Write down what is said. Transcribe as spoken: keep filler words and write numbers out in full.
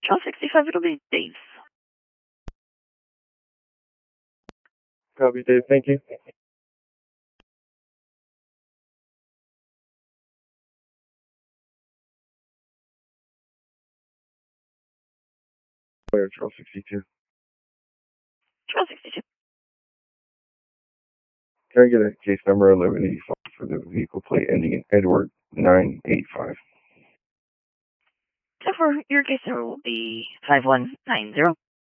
Channel sixty-five, it'll be Dave. Copy, Dave. Thank you. Where, Charles sixty-two. Channel sixty-two. Can I get a case number eleven eighty-five for the vehicle plate ending in Edward nine eighty-five? So for your case number will be five one nine zero.